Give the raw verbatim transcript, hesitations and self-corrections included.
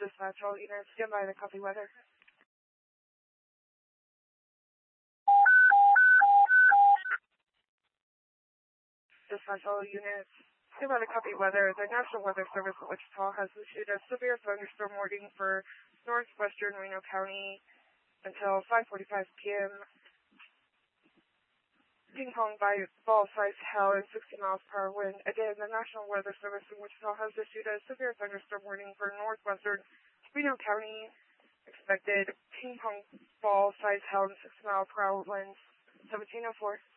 Dispatch all units, stand by to copy weather. Dispatch all units, stand by to copy weather. The National Weather Service in Wichita has issued a severe thunderstorm warning for northwestern Reno County until five forty-five p m Ping pong by ball size hail and sixty miles per hour wind. Again, the National Weather Service in Wichita has issued a severe thunderstorm warning for northwestern Reno County. Expected ping pong ball size hail and sixty miles per hour winds. seventeen oh four.